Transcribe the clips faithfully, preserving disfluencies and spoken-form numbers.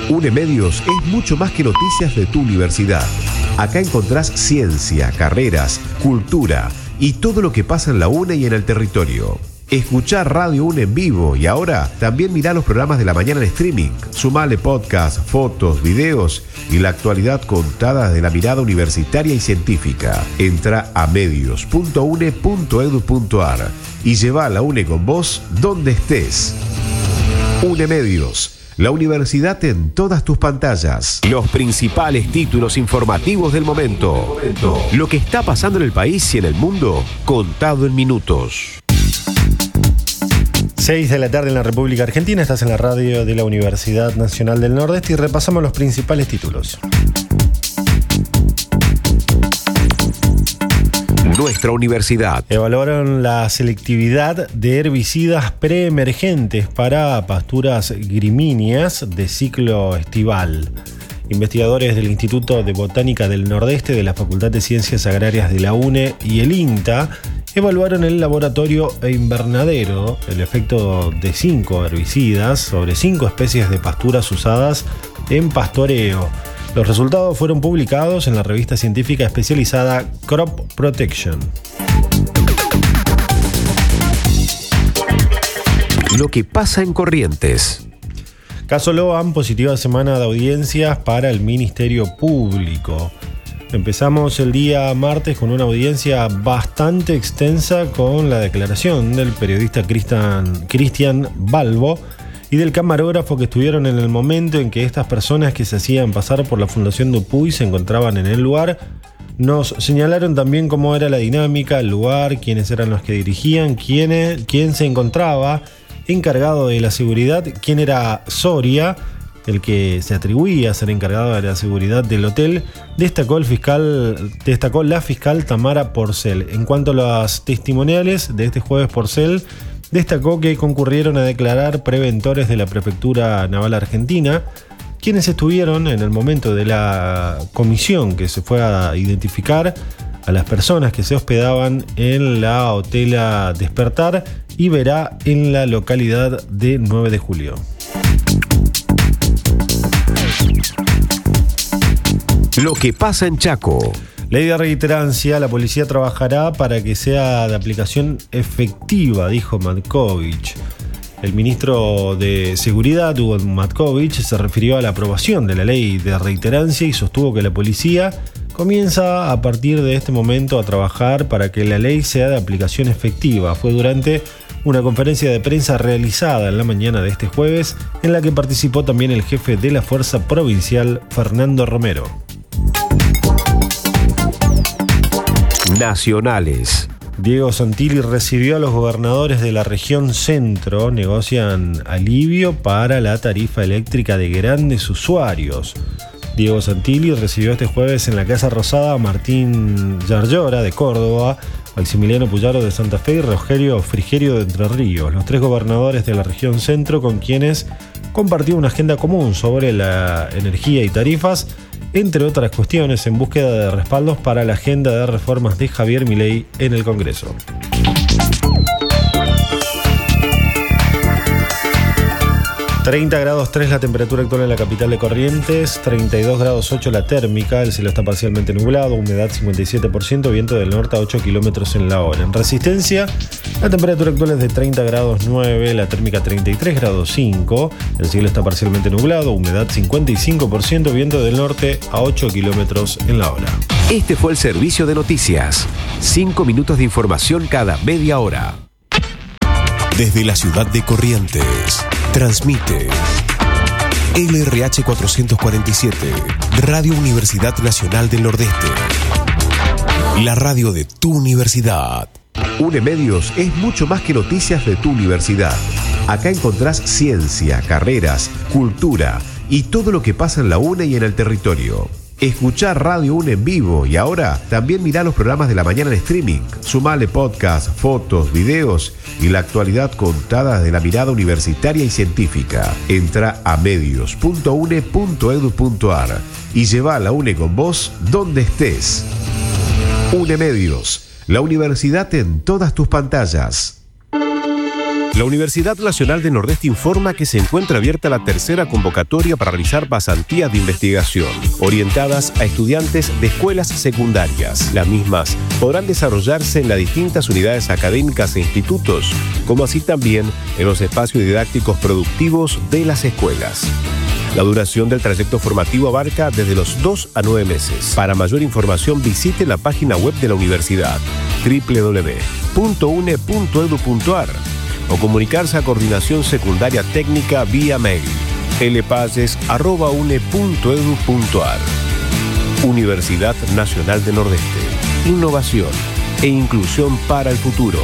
UNE Medios es mucho más que noticias de tu universidad. Acá encontrás ciencia, carreras, cultura y todo lo que pasa en la UNE y en el territorio. Escuchá Radio UNE en vivo y ahora también mirá los programas de la mañana en streaming. Sumale podcast, fotos, videos y la actualidad contada de la mirada universitaria y científica. Entra a medios punto une punto edu punto ar y lleva a la UNE con vos donde estés. UNE Medios. La universidad en todas tus pantallas. Los principales títulos informativos del momento. Lo que está pasando en el país y en el mundo, contado en minutos. seis de la tarde en la República Argentina. Estás en la radio de la Universidad Nacional del Nordeste y repasamos los principales títulos. Nuestra universidad. Evaluaron la selectividad de herbicidas preemergentes para pasturas gramíneas de ciclo estival. Investigadores del Instituto de Botánica del Nordeste de la Facultad de Ciencias Agrarias de la UNE y el INTA evaluaron en el laboratorio e invernadero el efecto de cinco herbicidas sobre cinco especies de pasturas usadas en pastoreo. Los resultados fueron publicados en la revista científica especializada Crop Protection. Lo que pasa en Corrientes. Caso Loan, positiva semana de audiencias para el Ministerio Público. Empezamos el día martes con una audiencia bastante extensa con la declaración del periodista Cristian, Cristian Balbo y del camarógrafo que estuvieron en el momento en que estas personas que se hacían pasar por la Fundación Dupuy se encontraban en el lugar. Nos señalaron también cómo era la dinámica, el lugar, quiénes eran los que dirigían, quién, quién se encontraba encargado de la seguridad, quién era Soria, el que se atribuía a ser encargado de la seguridad del hotel. Destacó el fiscal, destacó la fiscal Tamara Porcel. En cuanto a las testimoniales de este jueves, Porcel destacó que concurrieron a declarar preventores de la Prefectura Naval Argentina, quienes estuvieron en el momento de la comisión que se fue a identificar a las personas que se hospedaban en la Hotela Despertar y Verá en la localidad de nueve de julio. Lo que pasa en Chaco. Ley de reiterancia, la policía trabajará para que sea de aplicación efectiva, dijo Matkovich. El ministro de Seguridad, Hugo Matkovich, se refirió a la aprobación de la ley de reiterancia y sostuvo que la policía comienza a partir de este momento a trabajar para que la ley sea de aplicación efectiva. Fue durante una conferencia de prensa realizada en la mañana de este jueves, en la que participó también el jefe de la Fuerza Provincial, Fernando Romero. Nacionales. Diego Santilli recibió a los gobernadores de la región centro. Negocian alivio para la tarifa eléctrica de grandes usuarios. Diego Santilli recibió este jueves en la Casa Rosada a Martín Yarlora de Córdoba, Maximiliano Puyaro de Santa Fe y Rogerio Frigerio de Entre Ríos, los tres gobernadores de la región centro con quienes compartió una agenda común sobre la energía y tarifas, entre otras cuestiones, en búsqueda de respaldos para la agenda de reformas de Javier Milei en el Congreso. treinta grados tres la temperatura actual en la capital de Corrientes, treinta y dos grados ocho la térmica, el cielo está parcialmente nublado, humedad cincuenta y siete por ciento, viento del norte a ocho kilómetros en la hora. En Resistencia, la temperatura actual es de treinta grados nueve, la térmica treinta y tres grados cinco, el cielo está parcialmente nublado, humedad cincuenta y cinco por ciento, viento del norte a ocho kilómetros en la hora. Este fue el servicio de noticias. Cinco minutos de información cada media hora. Desde la ciudad de Corrientes, transmite L R H cuatrocientos cuarenta y siete, Radio Universidad Nacional del Nordeste. La radio de tu universidad. UNE Medios es mucho más que noticias de tu universidad. Acá encontrás ciencia, carreras, cultura y todo lo que pasa en la UNE y en el territorio. Escuchá Radio UNE en vivo y ahora también mirá los programas de la mañana en streaming. Sumale podcast, fotos, videos y la actualidad contada de la mirada universitaria y científica. Entra a medios punto une punto edu punto ar y lleva a la UNE con vos donde estés. UNE Medios, la universidad en todas tus pantallas. La Universidad Nacional de Nordeste informa que se encuentra abierta la tercera convocatoria para realizar pasantías de investigación, orientadas a estudiantes de escuelas secundarias. Las mismas podrán desarrollarse en las distintas unidades académicas e institutos, como así también en los espacios didácticos productivos de las escuelas. La duración del trayecto formativo abarca desde los dos a nueve meses. Para mayor información visite la página web de la universidad doble u doble u doble u punto u n e punto e d u punto a r o comunicarse a Coordinación Secundaria Técnica vía mail lpalles arroba une punto edu punto a r. Universidad Nacional de Nordeste. Innovación e inclusión para el futuro.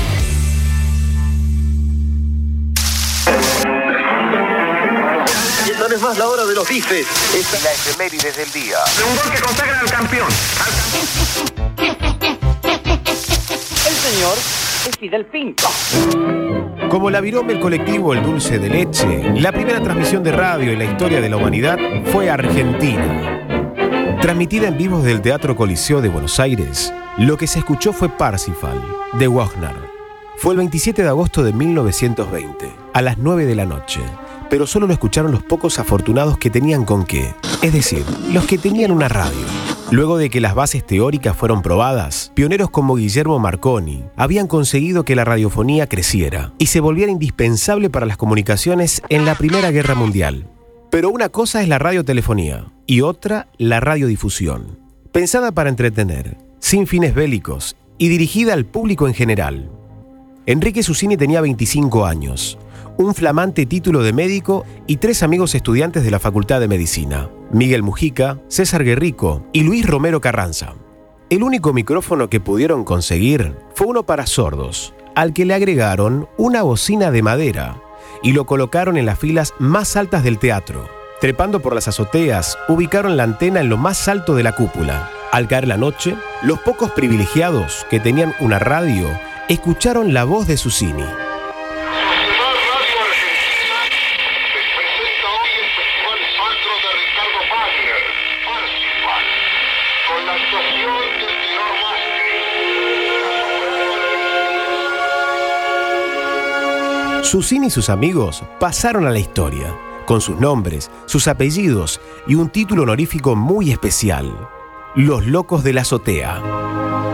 Esta vez más la hora de los bifes. Esta es la efemérides del día. De un gol que consagra al campeón. El señor es Fidel Pinto. Como la virome, el colectivo El Dulce de Leche, la primera transmisión de radio en la historia de la humanidad fue argentina. Transmitida en vivo desde el Teatro Coliseo de Buenos Aires, lo que se escuchó fue Parsifal, de Wagner. Fue el veintisiete de agosto de mil novecientos veinte, a las nueve de la noche, pero solo lo escucharon los pocos afortunados que tenían con qué, es decir, los que tenían una radio. Luego de que las bases teóricas fueron probadas, pioneros como Guillermo Marconi habían conseguido que la radiofonía creciera y se volviera indispensable para las comunicaciones en la Primera Guerra Mundial. Pero una cosa es la radiotelefonía y otra la radiodifusión. Pensada para entretener, sin fines bélicos y dirigida al público en general. Enrique Susini tenía veinticinco años, un flamante título de médico y tres amigos estudiantes de la Facultad de Medicina: Miguel Mujica, César Guerrico y Luis Romero Carranza. El único micrófono que pudieron conseguir fue uno para sordos, al que le agregaron una bocina de madera y lo colocaron en las filas más altas del teatro. Trepando por las azoteas, ubicaron la antena en lo más alto de la cúpula. Al caer la noche, los pocos privilegiados que tenían una radio escucharon la voz de Susini. Susini y sus amigos pasaron a la historia, con sus nombres, sus apellidos y un título honorífico muy especial: Los Locos de la Azotea.